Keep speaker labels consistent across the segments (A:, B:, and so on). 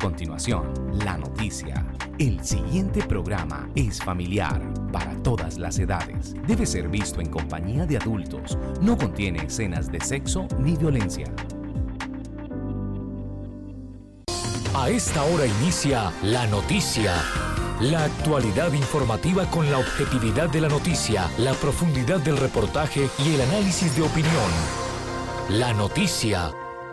A: continuación, la noticia. El siguiente programa es familiar para todas las edades. Debe ser visto en compañía de adultos. No contiene escenas de sexo ni violencia.
B: A esta hora inicia La Noticia. La actualidad informativa con la objetividad de la noticia, la profundidad del reportaje y el análisis de opinión. La Noticia.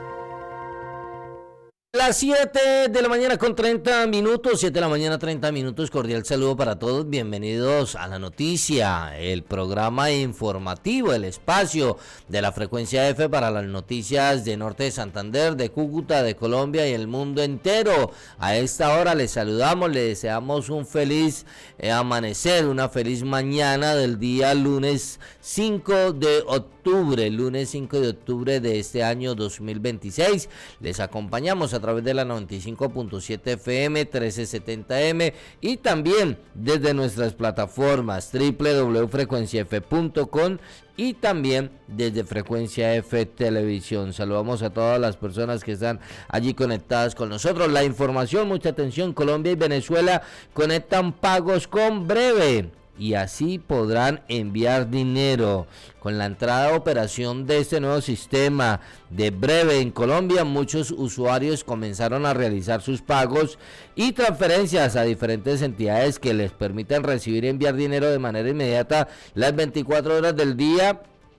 C: Las 7 de la mañana con 30 minutos, 7 de la mañana 30 minutos, cordial saludo para todos, bienvenidos a La Noticia, el programa informativo, el espacio de la frecuencia F para las noticias de Norte de Santander, de Cúcuta, de Colombia y el mundo entero. A esta hora les saludamos, les deseamos un feliz amanecer, una feliz mañana del día lunes 5 de octubre, lunes 5 de octubre de este año 2026. Les acompañamos a través de la 95.7 FM, 1370M y también desde nuestras plataformas www.frecuenciaf.com y también desde Frecuencia F Televisión. Saludamos a todas las personas que están allí conectadas con nosotros. La información, mucha atención, Colombia y Venezuela conectan pagos con Breve y así podrán enviar dinero. Con la entrada a operación de este nuevo sistema de Breve en Colombia, muchos usuarios comenzaron a realizar sus pagos y transferencias a diferentes entidades que les permiten recibir y enviar dinero de manera inmediata las 24 horas del día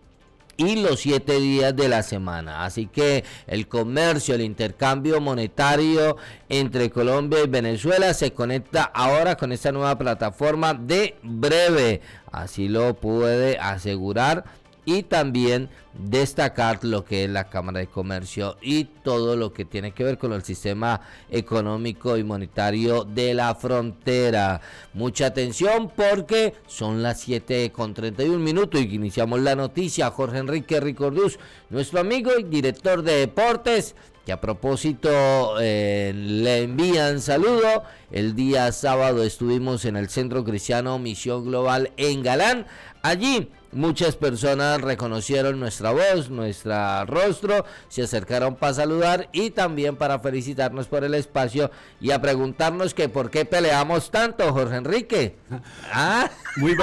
C: y los 7 días de la semana. Así que el comercio, el intercambio monetario entre Colombia y Venezuela se conecta ahora con esta nueva plataforma de Breve. Así lo puede asegurar y también destacar lo que es la Cámara de Comercio y todo lo que tiene que ver con el sistema económico y monetario de la frontera. Mucha atención porque son las 7:31 minutos y iniciamos la noticia. Jorge Enrique Ricordús, nuestro amigo y director de deportes, que a propósito le envían saludo. El día sábado estuvimos en el Centro Cristiano Misión Global en Galán. Allí muchas personas reconocieron nuestra voz, nuestro rostro, se acercaron para saludar y también para felicitarnos por el espacio y a preguntarnos que por qué peleamos tanto, Jorge Enrique. ¿Ah?
D: Muy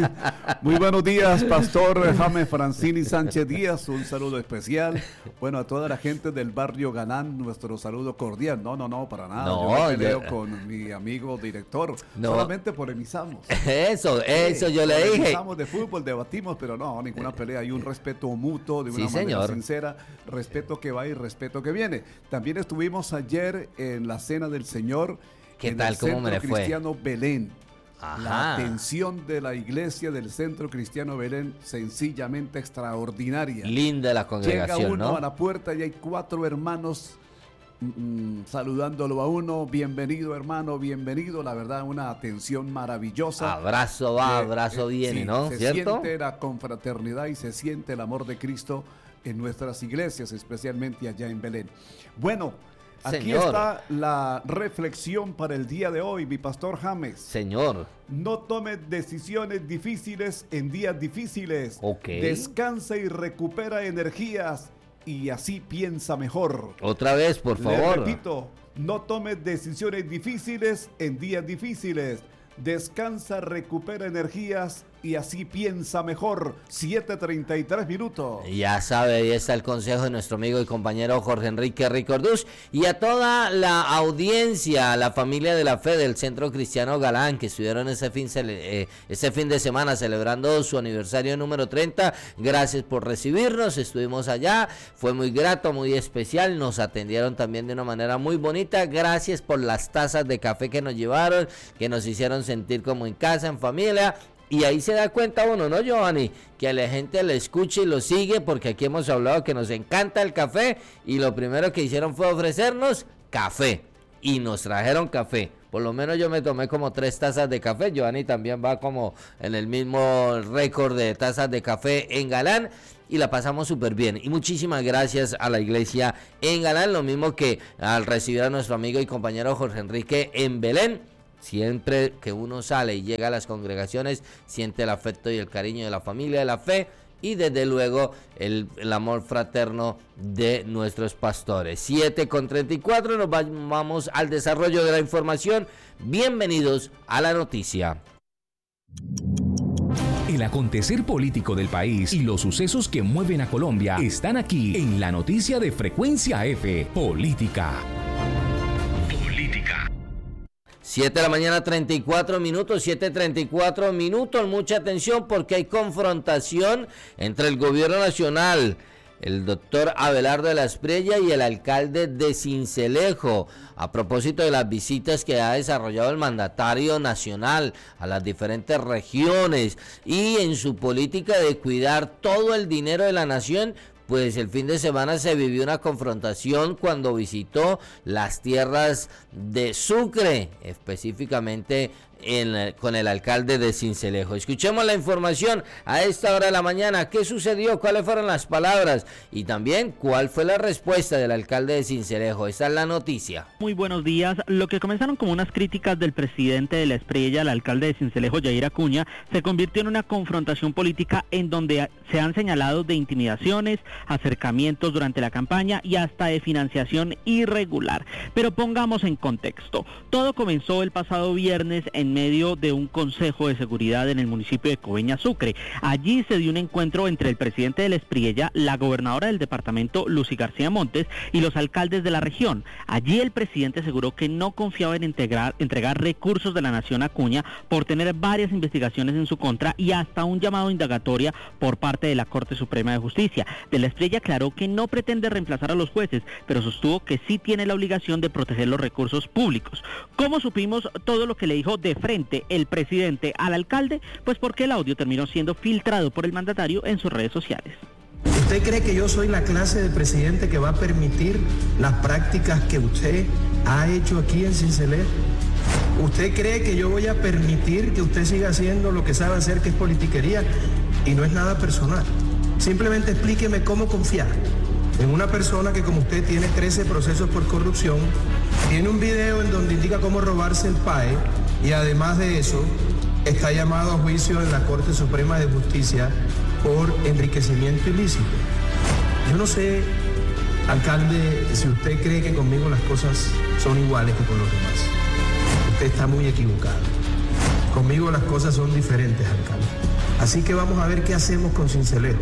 D: buenos días, Pastor James Francini Sánchez Díaz, un saludo especial. Bueno, a toda la gente del barrio Galán, nuestro saludo cordial. No, para nada.
C: No,
D: yo me peleo con mi amigo director, solamente polemizamos.
C: Eso, yo le dije.
D: Polemizamos de fútbol, debatimos, pero no, ninguna pelea. Hay un respeto mutuo, de una manera sincera, respeto que va y respeto que viene. También estuvimos ayer en la Cena del Señor.
C: ¿Qué tal? ¿Cómo me le fue?
D: Cristiano Belén.
C: Ajá.
D: La atención de la iglesia del Centro Cristiano Belén, sencillamente extraordinaria.
C: Linda la congregación,
D: llega uno
C: ¿no?
D: a la puerta y hay 4 hermanos saludándolo a uno. Bienvenido, hermano, bienvenido. La verdad, una atención maravillosa.
C: Abrazo va, abrazo viene,
D: sí,
C: ¿no?
D: Se
C: ¿cierto?
D: siente la confraternidad y se siente el amor de Cristo en nuestras iglesias, especialmente allá en Belén. Bueno, aquí está la reflexión para el día de hoy, mi pastor James.
C: Señor.
D: No tome decisiones difíciles en días difíciles.
C: Okay.
D: Descansa y recupera energías y así piensa mejor.
C: Otra vez, por favor.
D: Le repito, no tome decisiones difíciles en días difíciles. Descansa, recupera energías y así piensa mejor. 7:33 minutos.
C: Ya sabe, ahí está el consejo de nuestro amigo y compañero Jorge Enrique Ricordús y a toda la audiencia, la familia de la fe del Centro Cristiano Galán que estuvieron ese fin de semana celebrando su aniversario número 30. Gracias por recibirnos, estuvimos allá, fue muy grato, muy especial, nos atendieron también de una manera muy bonita. Gracias por las tazas de café que nos llevaron, que nos hicieron sentir como en casa, en familia. Y ahí se da cuenta uno, ¿no, Giovanni? Que a la gente le escucha y lo sigue, porque aquí hemos hablado que nos encanta el café y lo primero que hicieron fue ofrecernos café y nos trajeron café. Por lo menos yo me tomé como 3 tazas de café. Giovanni también va como en el mismo récord de tazas de café en Galán y la pasamos súper bien. Y muchísimas gracias a la iglesia en Galán, lo mismo que al recibir a nuestro amigo y compañero Jorge Enrique en Belén. Siempre que uno sale y llega a las congregaciones, siente el afecto y el cariño de la familia de la fe y desde luego el amor fraterno de nuestros pastores. 7:34, nos vamos al desarrollo de la información. Bienvenidos a la noticia.
A: El acontecer político del país y los sucesos que mueven a Colombia están aquí en la noticia de Frecuencia F, Política.
C: 7 de la mañana, 34 minutos, 7:34 minutos. Mucha atención porque hay confrontación entre el gobierno nacional, el doctor Abelardo de la Espriella, y el alcalde de Sincelejo, a propósito de las visitas que ha desarrollado el mandatario nacional a las diferentes regiones y en su política de cuidar todo el dinero de la nación. Pues el fin de semana se vivió una confrontación cuando visitó las tierras de Sucre, específicamente con el alcalde de Sincelejo. Escuchemos la información a esta hora de la mañana. ¿Qué sucedió? ¿Cuáles fueron las palabras? Y también, ¿cuál fue la respuesta del alcalde de Sincelejo? Esta es la noticia.
E: Muy buenos días. Lo que comenzaron como unas críticas del presidente de la Espriella al alcalde de Sincelejo, Yair Acuña, se convirtió en una confrontación política en donde se han señalado de intimidaciones, acercamientos durante la campaña y hasta de financiación irregular. Pero pongamos en contexto. Todo comenzó el pasado viernes en medio de un consejo de seguridad en el municipio de Coveñas, Sucre. Allí se dio un encuentro entre el presidente de la Espriella, la gobernadora del departamento, Lucy García Montes, y los alcaldes de la región. Allí el presidente aseguró que no confiaba en entregar recursos de la nación a Acuña por tener varias investigaciones en su contra y hasta un llamado a indagatoria por parte de la Corte Suprema de Justicia. De la Espriella aclaró que no pretende reemplazar a los jueces, pero sostuvo que sí tiene la obligación de proteger los recursos públicos. ¿Cómo supimos todo lo que le dijo de frente el presidente al alcalde? Pues porque el audio terminó siendo filtrado por el mandatario en sus redes sociales.
F: ¿Usted cree que yo soy la clase de presidente que va a permitir las prácticas que usted ha hecho aquí en Sincelejo? ¿Usted cree que yo voy a permitir que usted siga haciendo lo que sabe hacer, que es politiquería? Y no es nada personal. Simplemente explíqueme cómo confiar en una persona que, como usted, tiene 13 procesos por corrupción, tiene un video en donde indica cómo robarse el PAE y además de eso está llamado a juicio en la Corte Suprema de Justicia por enriquecimiento ilícito. Yo no sé, alcalde, si usted cree que conmigo las cosas son iguales que con los demás. Usted está muy equivocado. Conmigo las cosas son diferentes, alcalde. Así que vamos a ver qué hacemos con Sincelejo.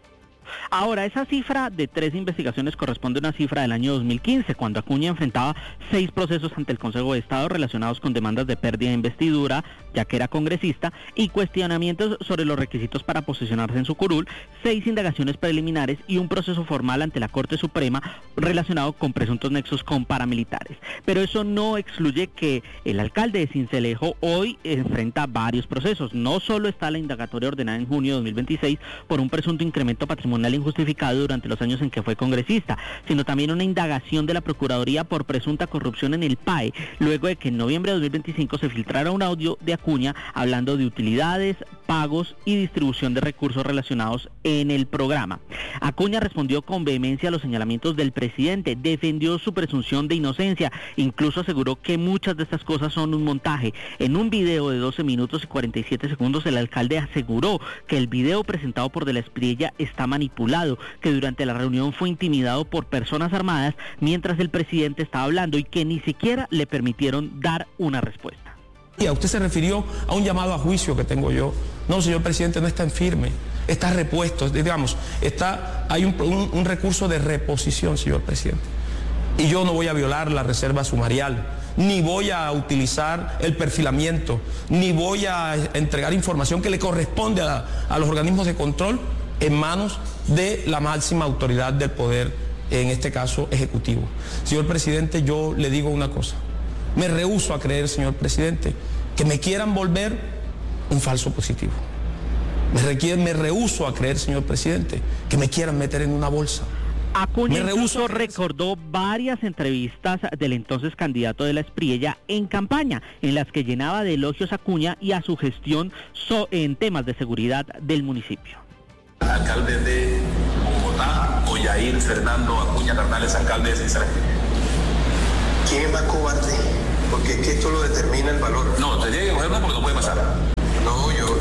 E: Ahora, esa cifra de 3 investigaciones corresponde a una cifra del año 2015, cuando Acuña enfrentaba 6 procesos ante el Consejo de Estado relacionados con demandas de pérdida de investidura, ya que era congresista, y cuestionamientos sobre los requisitos para posicionarse en su curul, 6 indagaciones preliminares y un proceso formal ante la Corte Suprema relacionado con presuntos nexos con paramilitares. Pero eso no excluye que el alcalde de Sincelejo hoy enfrenta varios procesos. No solo está la indagatoria ordenada en junio de 2026 por un presunto incremento patrimonial injustificado durante los años en que fue congresista, sino también una indagación de la Procuraduría por presunta corrupción en el PAE, luego de que en noviembre de 2025 se filtrara un audio de Acuña hablando de utilidades, pagos y distribución de recursos relacionados en el programa. Acuña respondió con vehemencia a los señalamientos del presidente, defendió su presunción de inocencia, incluso aseguró que muchas de estas cosas son un montaje. En un video de 12 minutos y 47 segundos, el alcalde aseguró que el video presentado por De la Espriella está manipulado, que durante la reunión fue intimidado por personas armadas mientras el presidente estaba hablando y que ni siquiera le permitieron dar una respuesta.
G: Y a usted se refirió a un llamado a juicio que tengo yo. No, señor presidente, no está en firme, está repuesto, digamos, hay un recurso de reposición, señor presidente. Y yo no voy a violar la reserva sumarial, ni voy a utilizar el perfilamiento, ni voy a entregar información que le corresponde a los organismos de control en manos de la máxima autoridad del poder, en este caso ejecutivo. Señor presidente, yo le digo una cosa. Me rehúso a creer, señor presidente, que me quieran volver un falso positivo. Me rehúso a creer, señor presidente, que me quieran meter en una bolsa.
E: Acuña incluso recordó varias entrevistas del entonces candidato de la Espriella en campaña, en las que llenaba de elogios a Acuña y a su gestión en temas de seguridad del municipio.
H: Alcalde de Bogotá, o Yair Fernando Acuña Carnales, alcalde de Sincelejo.
F: ¿Quién es más cobarde? Porque es que esto lo determina el valor.
H: No, te tiene que coger porque no puede pasar.
F: No,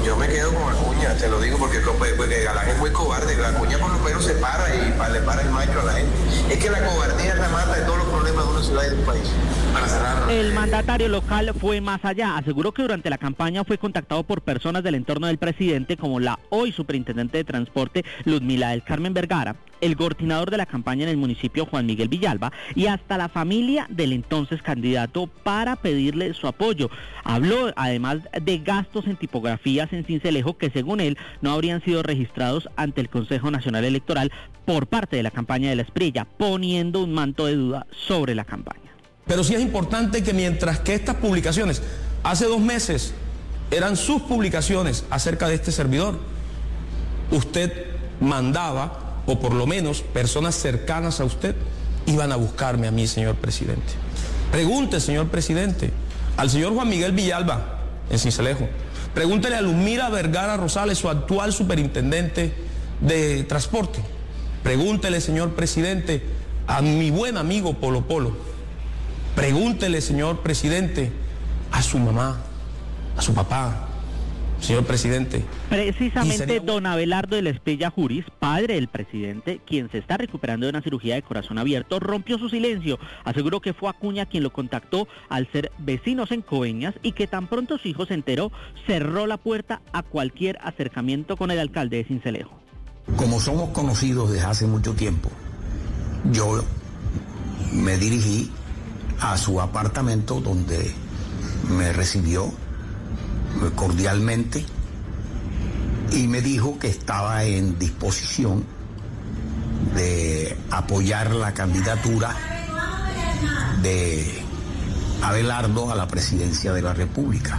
I: yo me quedo con Acuña, te lo digo porque Galán es muy cobarde. La Acuña por lo menos se para y le para el macho a la gente. Es que la cobardía es la mata de todos los problemas de una ciudad y de un país. Para cerrar.
E: El mandatario local fue más allá. Aseguró que durante la campaña fue contactado por personas del entorno del presidente, como la hoy superintendente de transporte Ludmila del Carmen Vergara, el coordinador de la campaña en el municipio Juan Miguel Villalba y hasta la familia del entonces candidato para pedirle su apoyo. Habló además de gastos en tipografías en Sincelejo que según él no habrían sido registrados ante el Consejo Nacional Electoral por parte de la campaña de la Espriella, poniendo un manto de duda sobre la campaña.
G: Pero sí es importante que mientras que estas publicaciones, hace 2 meses, eran sus publicaciones acerca de este servidor, usted mandaba, o por lo menos personas cercanas a usted, iban a buscarme a mí, señor presidente. Pregunte, señor presidente, al señor Juan Miguel Villalba, en Sincelejo. Pregúntele a Ludmila Vergara Rosales, su actual superintendente de transporte. Pregúntele, señor presidente, a mi buen amigo Polo Polo. Pregúntele, señor presidente, a su mamá, a su papá, señor presidente.
E: Precisamente don Abelardo de la Espriella Juris, padre del presidente, quien se está recuperando de una cirugía de corazón abierto, rompió su silencio. Aseguró que fue Acuña quien lo contactó al ser vecinos en Coveñas y que tan pronto su hijo se enteró, cerró la puerta a cualquier acercamiento con el alcalde de Sincelejo.
J: Como somos conocidos desde hace mucho tiempo, yo me dirigí a su apartamento donde me recibió cordialmente y me dijo que estaba en disposición de apoyar la candidatura de Abelardo a la presidencia de la República.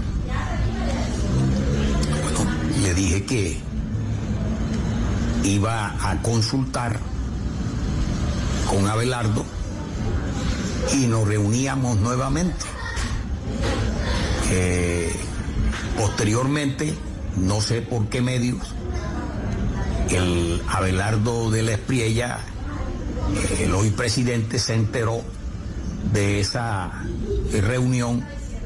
J: Bueno, le dije que iba a consultar con Abelardo y nos reuníamos nuevamente. Posteriormente, no sé por qué medios, el Abelardo de la Espriella, el hoy presidente, se enteró de esa reunión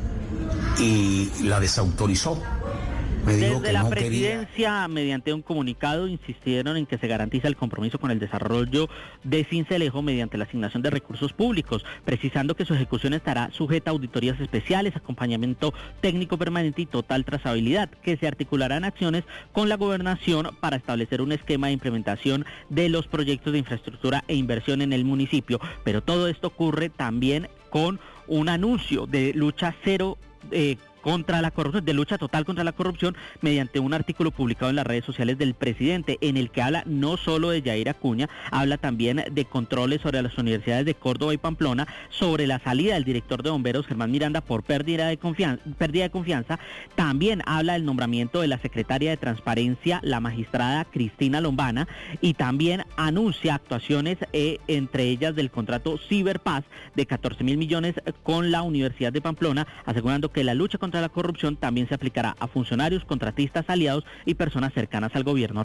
J: y la desautorizó.
E: Desde la presidencia, mediante un comunicado, insistieron en que se garantiza el compromiso con el desarrollo de Sincelejo mediante la asignación de recursos públicos, precisando que su ejecución estará sujeta a auditorías especiales, acompañamiento técnico permanente y total trazabilidad, que se articularán acciones con la gobernación para establecer un esquema de implementación de los proyectos de infraestructura e inversión en el municipio. Pero todo esto ocurre también con un anuncio de lucha contra la corrupción, de lucha total contra la corrupción, mediante un artículo publicado en las redes sociales del presidente, en el que habla no solo de Yair Acuña, habla también de controles sobre las universidades de Córdoba y Pamplona, sobre la salida del director de bomberos Germán Miranda por pérdida de confianza, también habla del nombramiento de la secretaria de Transparencia, la magistrada Cristina Lombana, y también anuncia actuaciones, entre ellas del contrato Ciberpaz de 14.000 millones con la Universidad de Pamplona, asegurando que la lucha contra la corrupción también se aplicará a funcionarios, contratistas, aliados y personas cercanas al gobierno.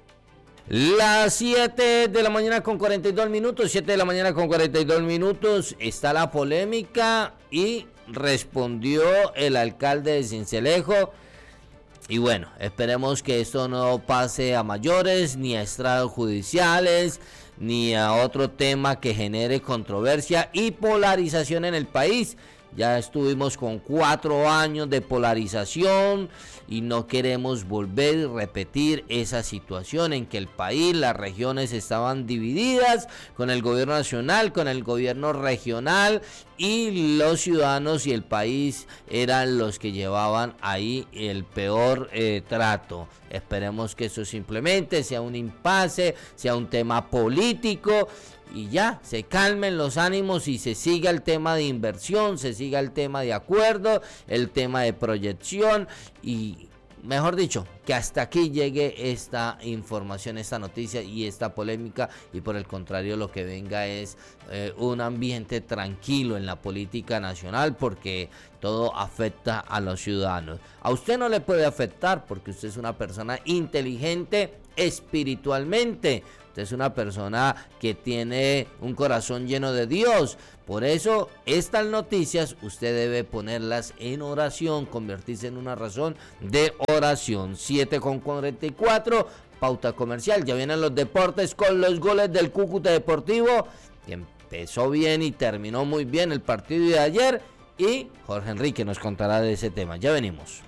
C: Las 7 de la mañana con 42 minutos, 7 de la mañana con 42 minutos, está la polémica y respondió el alcalde de Sincelejo. Y bueno, esperemos que esto no pase a mayores, ni a estrados judiciales, ni a otro tema que genere controversia y polarización en el país. Ya estuvimos con 4 años de polarización y no queremos volver y repetir esa situación en que el país, las regiones estaban divididas con el gobierno nacional, con el gobierno regional, y los ciudadanos y el país eran los que llevaban ahí el peor trato. Esperemos que eso simplemente sea un impasse, sea un tema político y ya se calmen los ánimos y se siga el tema de inversión, se siga el tema de acuerdo, el tema de proyección y, mejor dicho, que hasta aquí llegue esta información, esta noticia y esta polémica, y por el contrario lo que venga es un ambiente tranquilo en la política nacional, porque todo afecta a los ciudadanos. A usted no le puede afectar porque usted es una persona inteligente espiritualmente. Usted es una persona que tiene un corazón lleno de Dios. Por eso, estas noticias usted debe ponerlas en oración, convertirse en una razón de oración. 7:44, pauta comercial. Ya vienen los deportes con los goles del Cúcuta Deportivo. Y empezó bien y terminó muy bien el partido de ayer. Y Jorge Enrique nos contará de ese tema. Ya venimos.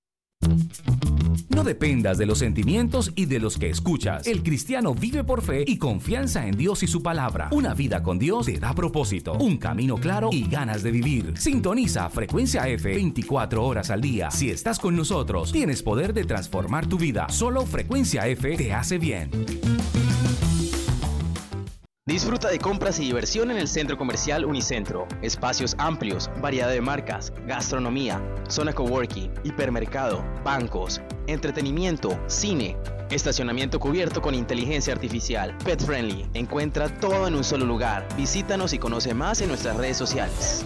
A: No dependas de los sentimientos y de los que escuchas. El cristiano vive por fe y confianza en Dios y su palabra. Una vida con Dios te da propósito, un camino claro y ganas de vivir. Sintoniza Frecuencia F 24 horas al día. Si estás con nosotros, tienes poder de transformar tu vida. Solo Frecuencia F te hace bien.
K: Disfruta de compras y diversión en el Centro Comercial Unicentro. Espacios amplios, variedad de marcas, gastronomía, zona coworking, hipermercado, bancos, entretenimiento, cine, estacionamiento cubierto con inteligencia artificial, pet friendly. Encuentra todo en un solo lugar. Visítanos y conoce más en nuestras redes sociales.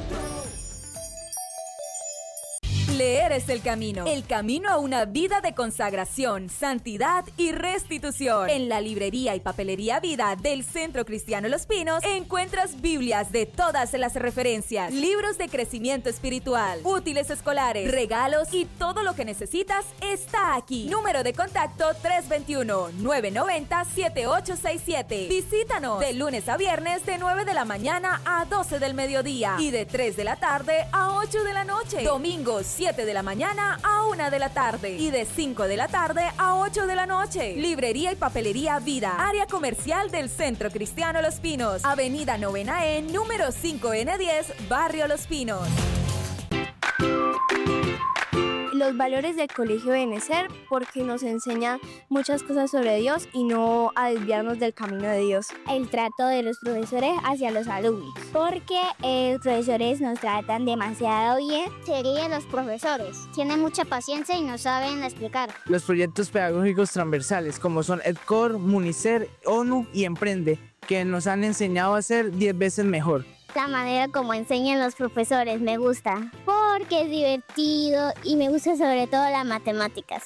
L: Leer es el camino a una vida de consagración, santidad y restitución. En la librería y papelería Vida del Centro Cristiano Los Pinos encuentras Biblias de todas las referencias, libros de crecimiento espiritual, útiles escolares, regalos y todo lo que necesitas está aquí. Número de contacto 321-990-7867. Visítanos de lunes a viernes de 9 de la mañana a 12 del mediodía y de 3 de la tarde a 8 de la noche. Domingos 7 de la mañana a 1 de la tarde y de 5 de la tarde a 8 de la noche. Librería y papelería Vida, área comercial del Centro Cristiano Los Pinos, Avenida 9E, número 5N10, Barrio Los Pinos.
M: Los valores del colegio deben ser porque nos enseñan muchas cosas sobre Dios y no a desviarnos del camino de Dios.
N: El trato de los profesores hacia los alumnos, porque los profesores nos tratan demasiado bien.
O: Serían los profesores, tienen mucha paciencia y nos saben explicar.
P: Los proyectos pedagógicos transversales como son EdCor, Municer, ONU y Emprende, que nos han enseñado a ser 10 veces mejor.
N: La manera como enseñan los profesores me gusta, porque es divertido y me gusta sobre todo las matemáticas.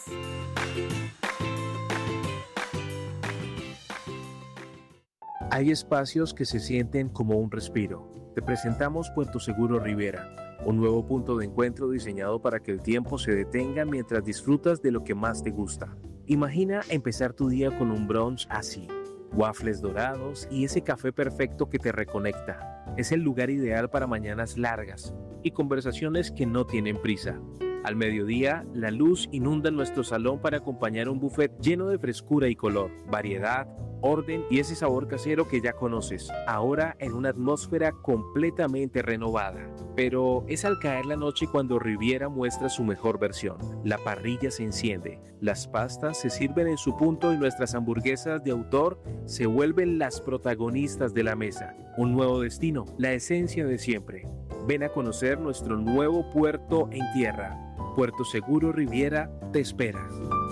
Q: Hay espacios que se sienten como un respiro. Te presentamos Puerto Seguro Rivera, un nuevo punto de encuentro diseñado para que el tiempo se detenga mientras disfrutas de lo que más te gusta. Imagina empezar tu día con un brunch así. Waffles dorados y ese café perfecto que te reconecta. Es el lugar ideal para mañanas largas y conversaciones que no tienen prisa. Al mediodía, la luz inunda nuestro salón para acompañar un buffet lleno de frescura y color, variedad, orden y ese sabor casero que ya conoces, ahora en una atmósfera completamente renovada. Pero es al caer la noche cuando Riviera muestra su mejor versión. La parrilla se enciende, las pastas se sirven en su punto y nuestras hamburguesas de autor se vuelven las protagonistas de la mesa. Un nuevo destino, la esencia de siempre. Ven a conocer nuestro nuevo puerto en tierra. Puerto Seguro Riviera te espera.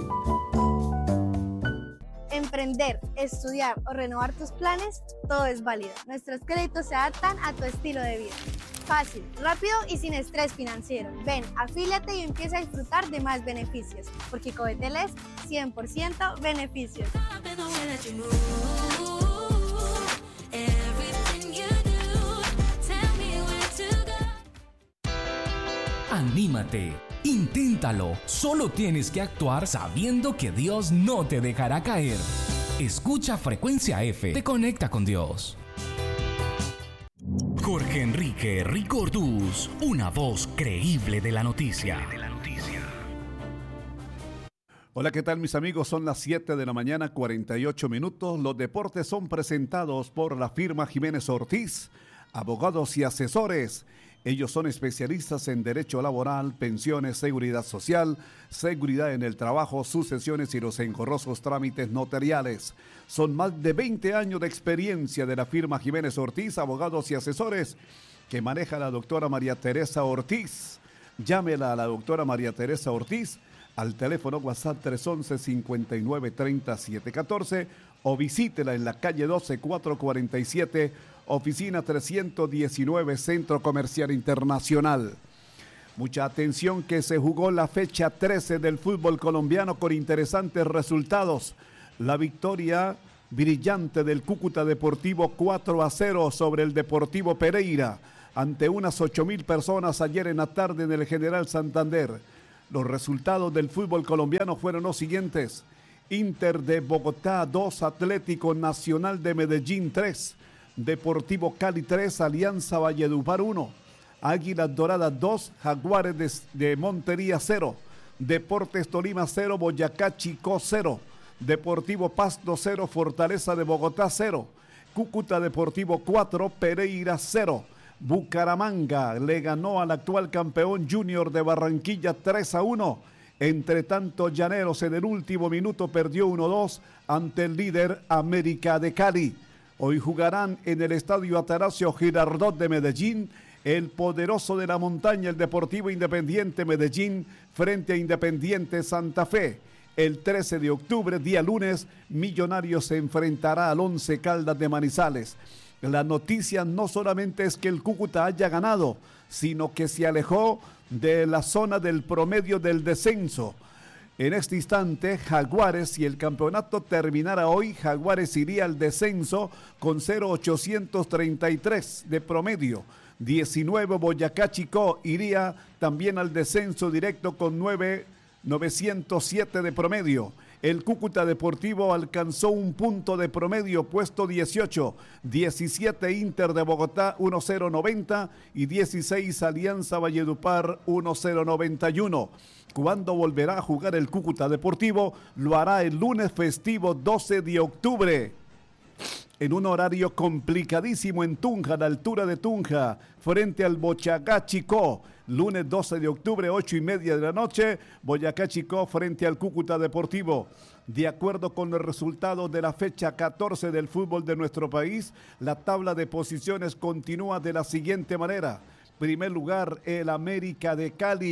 R: Emprender, estudiar o renovar tus planes, todo es válido. Nuestros créditos se adaptan a tu estilo de vida. Fácil, rápido y sin estrés financiero. Ven, afíliate y empieza a disfrutar de más beneficios, porque Covetel es 100% beneficios.
A: Anímate, inténtalo. Solo tienes que actuar sabiendo que Dios no te dejará caer. Escucha Frecuencia F, te conecta con Dios. Jorge Enrique Ricordús, una voz creíble de la noticia.
D: Hola, ¿qué tal mis amigos? Son las 7 de la mañana, 48 minutos. Los deportes son presentados por la firma Jiménez Ortiz, abogados y asesores. Ellos son especialistas en derecho laboral, pensiones, seguridad social, seguridad en el trabajo, sucesiones y los engorrosos trámites notariales. Son más de 20 años de experiencia de la firma Jiménez Ortiz, abogados y asesores, que maneja la doctora María Teresa Ortiz. Llámela a la doctora María Teresa Ortiz al teléfono WhatsApp 311-5930-714 o visítela en la calle 12, 447, oficina 319, Centro Comercial Internacional. Mucha atención que se jugó la fecha 13 del fútbol colombiano con interesantes resultados. la victoria brillante del Cúcuta Deportivo 4-0 sobre el Deportivo Pereira, ante unas 8.000 personas ayer en la tarde en el General Santander. Los resultados del fútbol colombiano fueron los siguientes: Inter de Bogotá 2, Atlético Nacional de Medellín 3, Deportivo Cali 3, Alianza Valledupar 1, Águilas Doradas 2, Jaguares de Montería 0, Deportes Tolima 0, Boyacá Chicó 0, Deportivo Pasto 0, Fortaleza de Bogotá 0, Cúcuta Deportivo 4, Pereira 0. Bucaramanga le ganó al actual campeón Junior de Barranquilla 3-1. Entre tanto, Llaneros en el último minuto perdió 1-2 ante el líder América de Cali. Hoy jugarán en el Estadio Atanasio Girardot de Medellín el poderoso de la montaña, el Deportivo Independiente Medellín, frente a Independiente Santa Fe. El 13 de octubre, día lunes, Millonarios se enfrentará al Once Caldas de Manizales. La noticia no solamente es que el Cúcuta haya ganado, sino que se alejó de la zona del promedio del descenso. En este instante, Jaguares, si el campeonato terminara hoy, Jaguares iría al descenso con 0,833 de promedio. 19 Boyacá Chicó iría también al descenso directo con 907 de promedio. El Cúcuta Deportivo alcanzó un punto de promedio, puesto 18, 17 Inter de Bogotá 1,090 y 16 Alianza Valledupar 1,091. ¿Cuándo volverá a jugar el Cúcuta Deportivo? Lo hará el lunes festivo 12 de octubre. En un horario complicadísimo en Tunja, a la altura de Tunja, frente al Boyacá Chicó. Lunes 12 de octubre, 8:30 de la noche, Boyacá Chicó frente al Cúcuta Deportivo. De acuerdo con los resultados de la fecha 14 del fútbol de nuestro país, la tabla de posiciones continúa de la siguiente manera. Primer lugar, el América de Cali,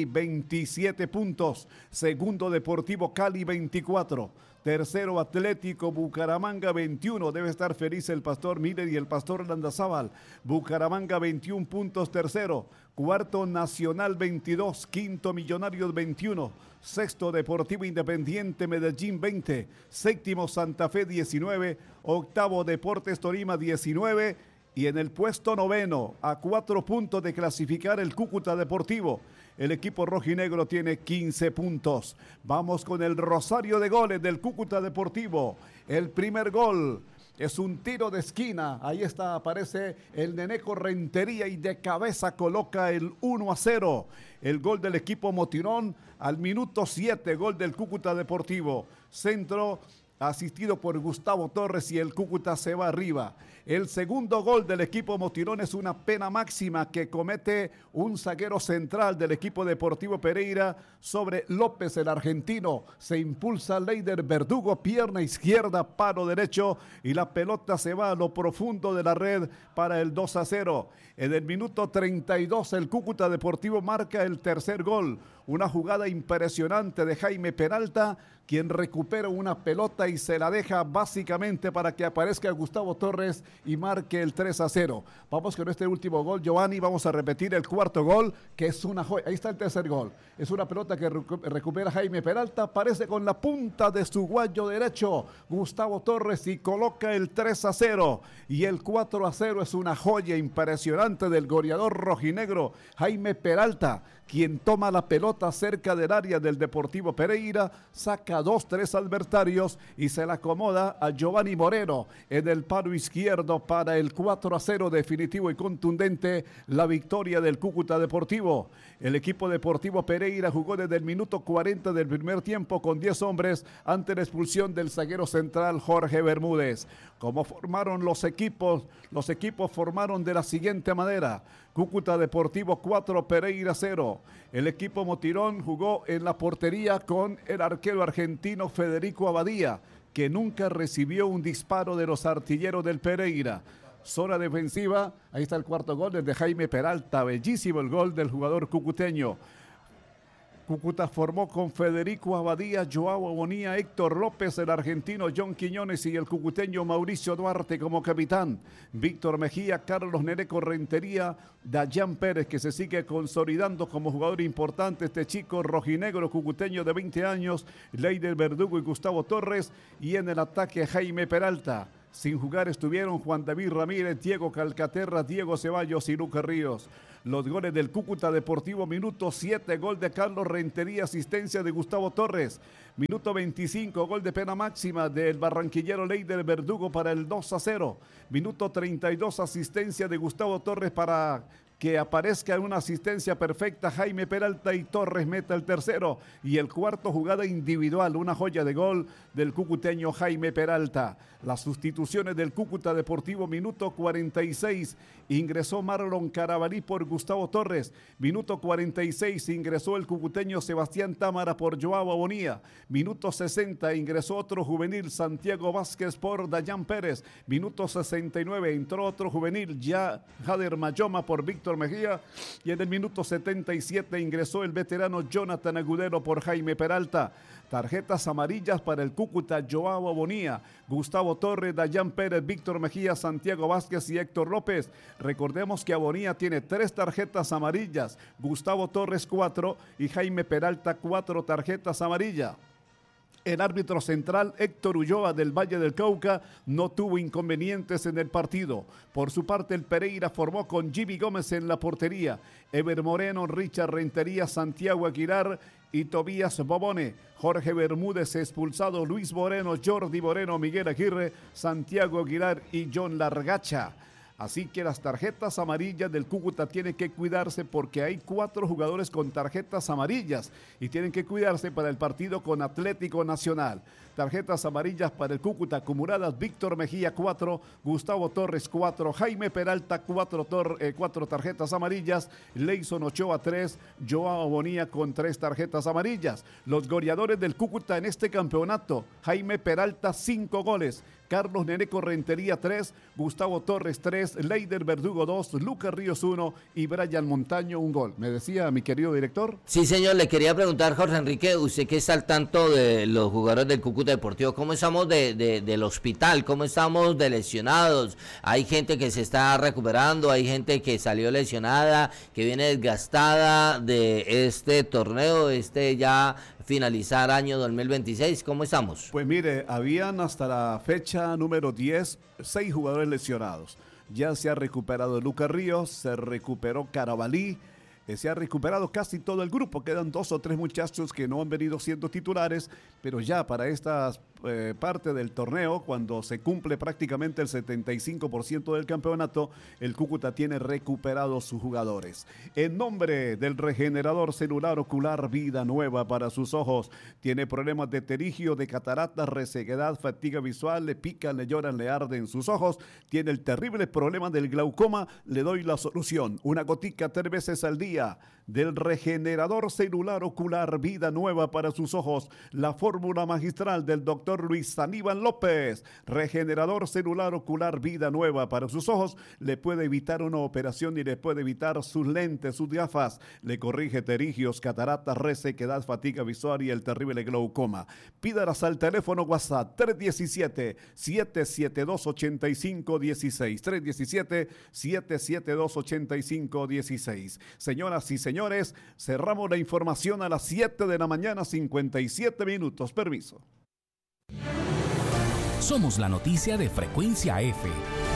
D: 27 puntos. Segundo, Deportivo Cali, 24. Tercero, Atlético Bucaramanga, 21. Debe estar feliz el Pastor Miller y el Pastor Landazábal. Bucaramanga, 21 puntos, tercero. Cuarto, Nacional, 22. Quinto, Millonarios, 21. Sexto, Deportivo Independiente Medellín, 20. Séptimo, Santa Fe, 19. Octavo, Deportes Tolima, 19. Y en el puesto noveno, a 4 puntos de clasificar el Cúcuta Deportivo. El equipo rojinegro tiene 15 puntos. Vamos con el rosario de goles del Cúcuta Deportivo. El primer gol es un tiro de esquina. Ahí está, aparece el Neneco Rentería y de cabeza coloca el 1-0. El gol del equipo Motirón al minuto 7, gol del Cúcuta Deportivo. Centro asistido por Gustavo Torres y el Cúcuta se va arriba. El segundo gol del equipo Motirón es una pena máxima que comete un zaguero central del equipo Deportivo Pereira sobre López, el argentino. Se impulsa Leider Verdugo, pierna izquierda, palo derecho y la pelota se va a lo profundo de la red para el 2-0. En el minuto 32 el Cúcuta Deportivo marca el tercer gol. Una jugada impresionante de Jaime Peralta, quien recupera una pelota y se la deja básicamente para que aparezca Gustavo Torres y marque el 3-0. Vamos con este último gol, Giovanni. Vamos a repetir el cuarto gol, que es una joya. Ahí está el tercer gol. Es una pelota que recupera Jaime Peralta, aparece con la punta de su guayo derecho Gustavo Torres y coloca el 3-0. Y el 4-0 es una joya impresionante del goleador rojinegro Jaime Peralta, quien toma la pelota cerca del área del Deportivo Pereira, saca 2-3 adversarios y se la acomoda a Giovanni Moreno en el palo izquierdo para el 4-0 definitivo y contundente, la victoria del Cúcuta Deportivo. El equipo Deportivo Pereira jugó desde el minuto 40 del primer tiempo con 10 hombres ante la expulsión del zaguero central Jorge Bermúdez. ¿Cómo formaron los equipos? Los equipos formaron de la siguiente manera: Cúcuta Deportivo 4, Pereira 0. El equipo Motirón jugó en la portería con el arquero argentino Federico Abadía, que nunca recibió un disparo de los artilleros del Pereira. Zona defensiva, ahí está el cuarto gol desde Jaime Peralta, bellísimo el gol del jugador cucuteño. Cúcuta formó con Federico Abadía, Joao Bonilla, Héctor López, el argentino John Quiñones y el cucuteño Mauricio Duarte como capitán. Víctor Mejía, Carlos Nereco Rentería, Dayan Pérez, que se sigue consolidando como jugador importante, este chico rojinegro cucuteño de 20 años, Leider Verdugo y Gustavo Torres, y en el ataque Jaime Peralta. Sin jugar estuvieron Juan David Ramírez, Diego Calcaterra, Diego Ceballos y Lucas Ríos. Los goles del Cúcuta Deportivo, minuto 7, gol de Carlos Rentería, asistencia de Gustavo Torres. Minuto 25, gol de pena máxima del barranquillero Leider Verdugo para el 2-0. Minuto 32, asistencia de Gustavo Torres para que aparezca en una asistencia perfecta Jaime Peralta y Torres meta el tercero. Y el cuarto, jugada individual, una joya de gol del cucuteño Jaime Peralta. Las sustituciones del Cúcuta Deportivo, minuto 46, ingresó Marlon Carabalí por Gustavo Torres. Minuto 46, ingresó el cucuteño Sebastián Támara por Joao Bonilla. Minuto 60, ingresó otro juvenil, Santiago Vázquez por Dayan Pérez. Minuto 69, entró otro juvenil, Jader Mayoma por Víctor Mejía. Y en el minuto 77 ingresó el veterano Jonathan Agudelo por Jaime Peralta. Tarjetas amarillas para el Cúcuta, Joao Bonilla, Gustavo Torres, Dayan Pérez, Víctor Mejía, Santiago Vázquez y Héctor López. Recordemos que Bonilla tiene 3 tarjetas amarillas, Gustavo Torres 4 y Jaime Peralta 4 tarjetas amarillas. El árbitro central Héctor Ulloa del Valle del Cauca no tuvo inconvenientes en el partido. Por su parte, el Pereira formó con Jimmy Gómez en la portería, Ever Moreno, Richard Rentería, Santiago Aguilar y Tobías Bobone. Jorge Bermúdez expulsado, Luis Moreno, Jordi Moreno, Miguel Aguirre, Santiago Aguilar y John Largacha. Así que las tarjetas amarillas del Cúcuta tienen que cuidarse porque hay 4 jugadores con tarjetas amarillas y tienen que cuidarse para el partido con Atlético Nacional. Tarjetas amarillas para el Cúcuta acumuladas: Víctor Mejía 4, Gustavo Torres 4, Jaime Peralta 4 tarjetas amarillas, Leison Ochoa 3, Joao Bonilla con 3 tarjetas amarillas. Los goleadores del Cúcuta en este campeonato: Jaime Peralta 5 goles, Carlos Nereco Rentería 3, Gustavo Torres 3, Leider Verdugo 2, Lucas Ríos 1 y Brian Montaño 1 gol. ¿Me decía mi querido director?
C: Sí, señor, le quería preguntar, Jorge Enrique, usted que está al tanto de los jugadores del Cúcuta Deportivo, ¿cómo estamos del hospital? ¿Cómo estamos de lesionados? Hay gente que se está recuperando, hay gente que salió lesionada, que viene desgastada de este torneo, ya finalizar año 2026. ¿Cómo estamos?
D: Pues mire, habían hasta la fecha número 10, 6 jugadores lesionados. Ya se ha recuperado Lucas Ríos, se recuperó Carabalí, se ha recuperado casi todo el grupo. Quedan 2 o 3 muchachos que no han venido siendo titulares, pero ya para esta parte del torneo, cuando se cumple prácticamente el 75% del campeonato, el Cúcuta tiene recuperados sus jugadores. En nombre del regenerador celular ocular Vida Nueva para sus ojos, tiene problemas de pterigio, de cataratas, resequedad, fatiga visual, le pican, le lloran, le arden sus ojos, tiene el terrible problema del glaucoma, le doy la solución. Una gotica 3 veces al día del regenerador celular ocular Vida Nueva para sus ojos, la fórmula magistral del doctor Luis Aníbal López. Regenerador celular ocular Vida Nueva para sus ojos, le puede evitar una operación y le puede evitar sus lentes, sus gafas, le corrige pterigios, cataratas, resequedad, fatiga visual y el terrible glaucoma. Pídalas al teléfono WhatsApp 317-772-8516, 317-772-8516. Señoras y señores, cerramos la información a las 7 de la mañana, 57 minutos. Permiso.
A: Somos la noticia de Frecuencia F.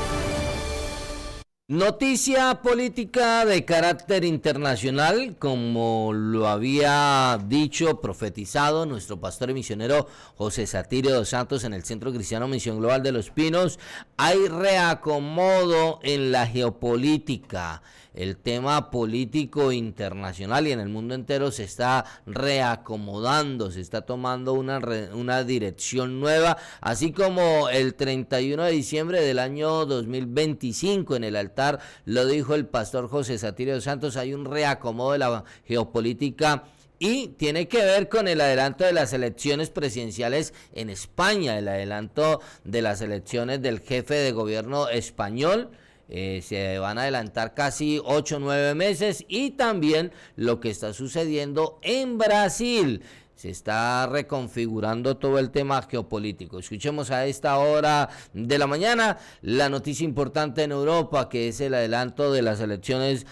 C: Noticia política de carácter internacional, como lo había dicho, profetizado nuestro pastor y misionero José Satirio dos Santos en el Centro Cristiano Misión Global de Los Pinos. Hay reacomodo en la geopolítica. El tema político internacional y en el mundo entero se está reacomodando, se está tomando una dirección nueva, así como el 31 de diciembre del año 2025 en el altar, lo dijo el pastor José Satirio dos Santos, hay un reacomodo de la geopolítica y tiene que ver con el adelanto de las elecciones presidenciales en España, el adelanto de las elecciones del jefe de gobierno español. se van a adelantar casi 8 o 9 meses, y también lo que está sucediendo en Brasil. Se está reconfigurando todo el tema geopolítico. Escuchemos a esta hora de la mañana la noticia importante en Europa, que es el adelanto de las elecciones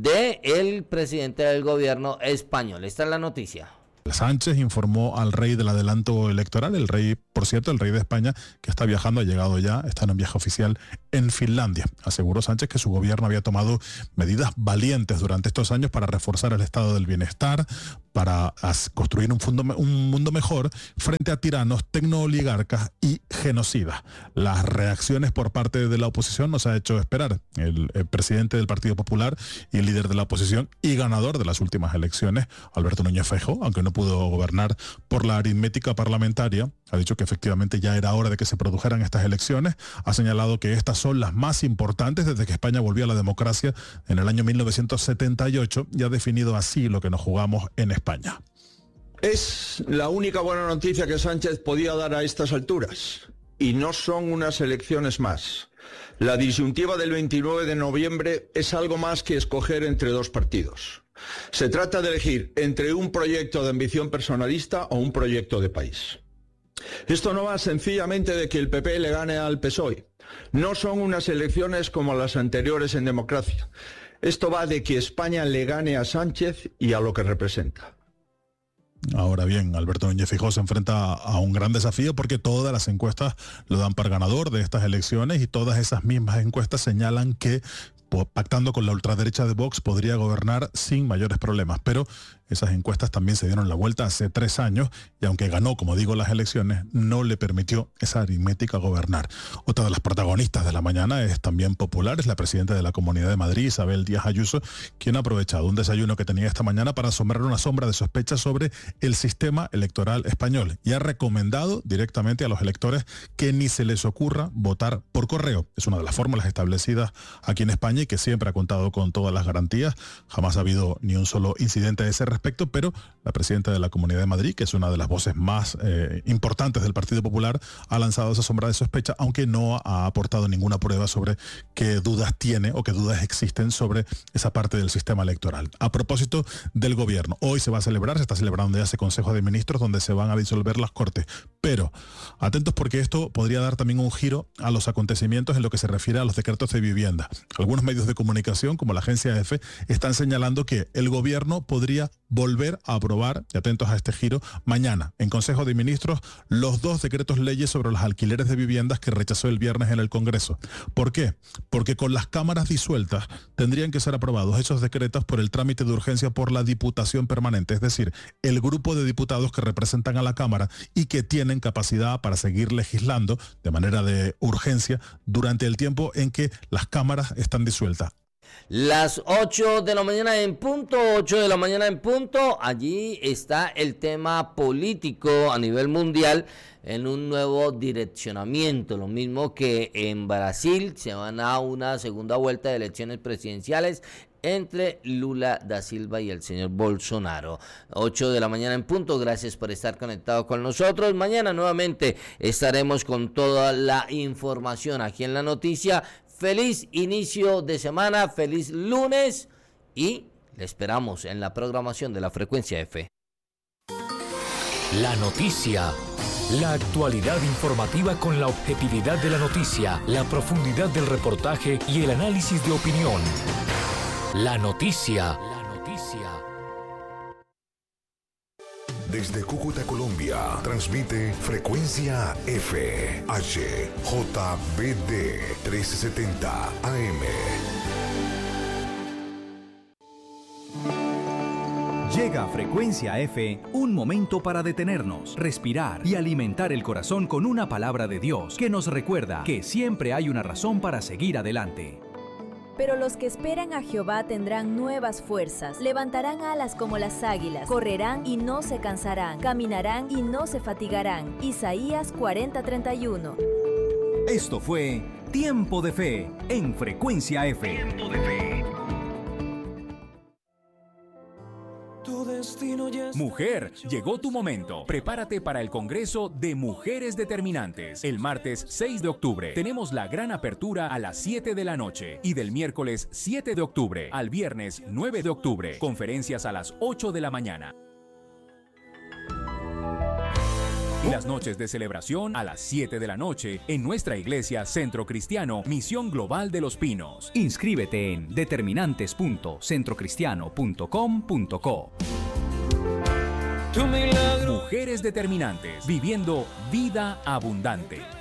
C: del presidente del gobierno español. Esta es la noticia.
S: Sánchez informó al rey del adelanto electoral, el rey, por cierto, el rey de España, que está viajando, ha llegado ya, está en un viaje oficial en Finlandia. Aseguró Sánchez que su gobierno había tomado medidas valientes durante estos años para reforzar el estado del bienestar, para construir un mundo mejor frente a tiranos, tecnooligarcas y genocidas. Las reacciones por parte de la oposición nos ha hecho esperar. El presidente del Partido Popular y el líder de la oposición y ganador de las últimas elecciones, Alberto Núñez Feijóo, aunque no pudo gobernar por la aritmética parlamentaria, ha dicho que efectivamente ya era hora de que se produjeran estas elecciones. Ha señalado que estas son las más importantes desde que España volvió a la democracia en el año 1978 y ha definido así lo que nos jugamos en España.
T: Es la única buena noticia que Sánchez podía dar a estas alturas, y no son unas elecciones más. La disyuntiva del 29 de noviembre es algo más que escoger entre dos partidos. Se trata de elegir entre un proyecto de ambición personalista o un proyecto de país. Esto no va sencillamente de que el PP le gane al PSOE. No son unas elecciones como las anteriores en democracia. Esto va de que España le gane a Sánchez y a lo que representa.
S: Ahora bien, Alberto Núñez Feijóo se enfrenta a un gran desafío porque todas las encuestas lo dan para ganador de estas elecciones, y todas esas mismas encuestas señalan que pactando con la ultraderecha de Vox podría gobernar sin mayores problemas, pero esas encuestas también se dieron la vuelta hace 3 años y aunque ganó, como digo, las elecciones, no le permitió esa aritmética gobernar. Otra de las protagonistas de la mañana es también popular, es la presidenta de la Comunidad de Madrid, Isabel Díaz Ayuso, quien ha aprovechado un desayuno que tenía esta mañana para asombrar una sombra de sospecha sobre el sistema electoral español y ha recomendado directamente a los electores que ni se les ocurra votar por correo. Es una de las fórmulas establecidas aquí en España y que siempre ha contado con todas las garantías. Jamás ha habido ni un solo incidente de ese respecto, pero la presidenta de la Comunidad de Madrid, que es una de las voces más importantes del Partido Popular, ha lanzado esa sombra de sospecha, aunque no ha aportado ninguna prueba sobre qué dudas tiene o qué dudas existen sobre esa parte del sistema electoral. A propósito del gobierno, hoy se está celebrando ya ese Consejo de Ministros donde se van a disolver las Cortes, pero atentos porque esto podría dar también un giro a los acontecimientos en lo que se refiere a los decretos de vivienda. Algunos medios de comunicación, como la agencia EFE, están señalando que el gobierno podría volver a aprobar, y atentos a este giro, mañana en Consejo de Ministros los 2 decretos leyes sobre los alquileres de viviendas que rechazó el viernes en el Congreso. ¿Por qué? Porque con las cámaras disueltas tendrían que ser aprobados esos decretos por el trámite de urgencia por la Diputación Permanente, es decir, el grupo de diputados que representan a la Cámara y que tienen capacidad para seguir legislando de manera de urgencia durante el tiempo en que las cámaras están disueltas.
C: Las 8 de la mañana en punto, 8 de la mañana en punto, allí está el tema político a nivel mundial en un nuevo direccionamiento, lo mismo que en Brasil se van a una segunda vuelta de elecciones presidenciales entre Lula da Silva y el señor Bolsonaro. 8 de la mañana en punto, gracias por estar conectado con nosotros. Mañana nuevamente estaremos con toda la información aquí en La Noticia. Feliz inicio de semana, feliz lunes y le esperamos en la programación de la Frecuencia F.
B: La Noticia. La actualidad informativa con la objetividad de la noticia, la profundidad del reportaje y el análisis de opinión. La Noticia.
U: Desde Cúcuta, Colombia, transmite Frecuencia F, HJBD 1370 AM.
V: Llega a Frecuencia F, un momento para detenernos, respirar y alimentar el corazón con una palabra de Dios que nos recuerda que siempre hay una razón para seguir adelante.
L: Pero los que esperan a Jehová tendrán nuevas fuerzas, levantarán alas como las águilas, correrán y no se cansarán, caminarán y no se fatigarán. Isaías 40:31.
V: Esto fue Tiempo de Fe en Frecuencia F. Tiempo de Fe. Mujer, llegó tu momento. Prepárate para el Congreso de Mujeres Determinantes. El martes 6 de octubre tenemos la gran apertura a las 7 de la noche y del miércoles 7 de octubre al viernes 9 de octubre, conferencias a las 8 de la mañana. Y las noches de celebración a las 7 de la noche en nuestra iglesia Centro Cristiano Misión Global de Los Pinos. Inscríbete en determinantes.centrocristiano.com.co. Mujeres Determinantes, viviendo vida abundante.